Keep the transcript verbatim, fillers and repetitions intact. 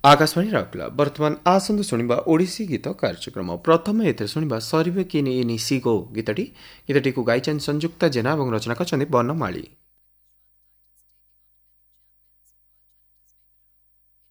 आकाशवाणी राउरकेला वर्तमान आसंतु शुणिबा ओडिसी गीत कार्यक्रम प्रथम एथरे शुणिबा सरिबे किनि इनि सिगो गीतटी गीतटी को गाइछन् संयुक्ता जेना एवं रचना करछन्ति बनमाली।